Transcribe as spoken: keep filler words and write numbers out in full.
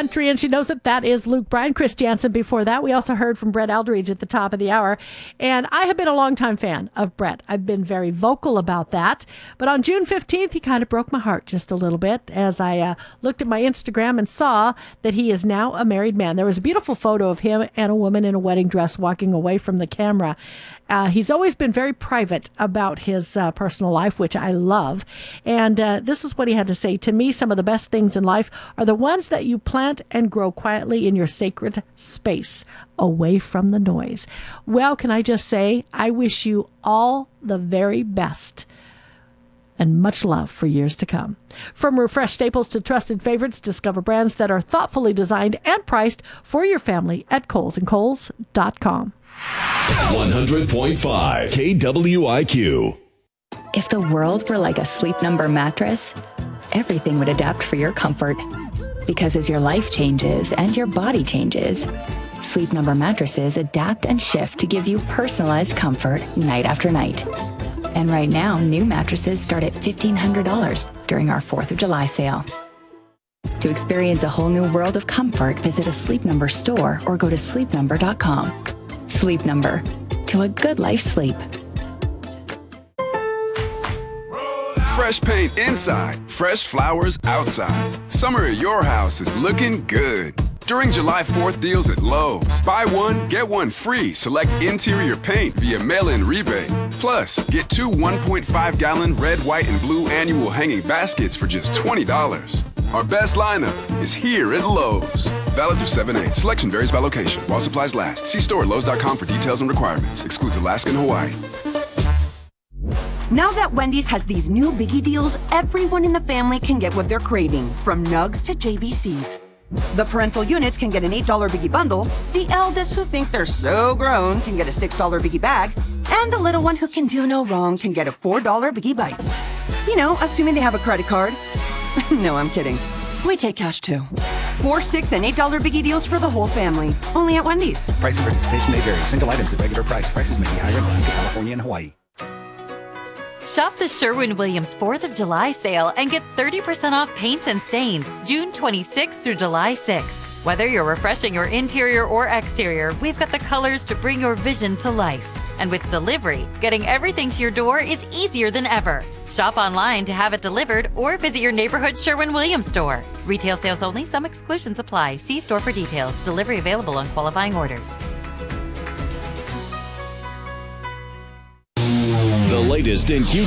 country, and she knows that that is Luke Bryan. Chris Jansen before that. We also heard from Brett Eldridge at the top of the hour. And I have been a longtime fan of Brett. I've been very vocal about that. But on June fifteenth, he kind of broke my heart just a little bit as I uh, looked at my Instagram and saw that he is now a married man. There was a beautiful photo of him and a woman in a wedding dress walking away from the camera. Uh, he's always been very private about his uh, personal life, which I love. And uh, this is what he had to say. To me, some of the best things in life are the ones that you plant and grow quietly in your sacred space, away from the noise. Well, can I just say, I wish you all the very best and much love for years to come. From refreshed staples to trusted favorites, discover brands that are thoughtfully designed and priced for your family at Kohl's and Kohl's dot com. one hundred point five K W I Q. If the world were like a Sleep Number mattress, everything would adapt for your comfort. Because as your life changes and your body changes, Sleep Number mattresses adapt and shift to give you personalized comfort night after night. And right now, new mattresses start at fifteen hundred dollars during our fourth of July sale. To experience a whole new world of comfort, visit a Sleep Number store or go to sleep number dot com. Sleep Number. To a good life sleep. Fresh paint inside, fresh flowers outside. Summer at your house is looking good. During July fourth deals at Lowe's, buy one, get one free. Select interior paint via mail-in rebate. Plus, get two one point five gallon red, white, and blue annual hanging baskets for just twenty dollars. Our best lineup is here at Lowe's. Valid through seven eight. Selection varies by location. While supplies last. See store at Lowe's dot com for details and requirements. Excludes Alaska and Hawaii. Now that Wendy's has these new biggie deals, everyone in the family can get what they're craving, from nugs to J B Cs. The parental units can get an eight dollar biggie bundle, the eldest who think they're so grown can get a six dollar biggie bag, and the little one who can do no wrong can get a four dollar biggie bites. You know, assuming they have a credit card. No, I'm kidding. We take cash too. Four, six, and eight dollar biggie deals for the whole family. Only at Wendy's. Price of participation may vary. Single items at regular price. Prices may be higher in Alaska, California, and Hawaii. Shop the Sherwin-Williams fourth of July sale and get thirty percent off paints and stains June twenty-sixth through July sixth. Whether you're refreshing your interior or exterior, we've got the colors to bring your vision to life. And with delivery, getting everything to your door is easier than ever. Shop online to have it delivered or visit your neighborhood Sherwin-Williams store. Retail sales only. Some exclusions apply. See store for details. Delivery available on qualifying orders. The latest in Q